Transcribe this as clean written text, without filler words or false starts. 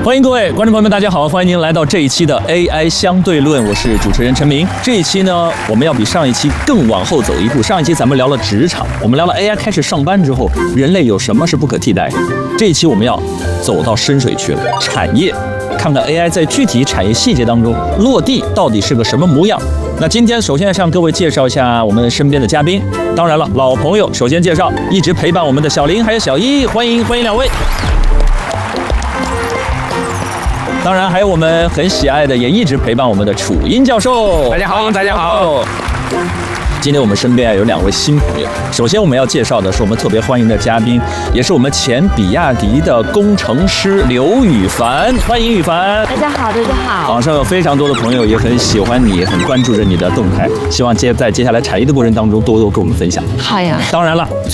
欢迎各位观众朋友们，大家好，欢迎您来到这一期的 AI 相对论，我是主持人陈明。这一期呢，我们要比上一期更往后走一步。上一期咱们聊了职场，我们聊了 AI 开始上班之后，人类有什么是不可替代的。这一期我们要走到深水区了，产业，看看 AI 在具体产业细节当中落地到底是个什么模样。那今天首先向各位介绍一下我们身边的嘉宾，当然了，老朋友首先介绍一直陪伴我们的小林还有小一，欢迎两位。当然还有我们很喜爱的，也一直陪伴我们的楚音教授。 大家好，大家好。 今天我们身边有两位新朋友。首先我们要介绍的是我们特别欢迎的嘉宾，也是我们前比亚迪的工程师刘宇凡，欢迎宇凡。 大家好，大家好。 网上有非常多的朋友也很喜欢你，很关注着你的动态，希望在接下来产业的过程当中多多跟我们分享。 好呀。 当然了。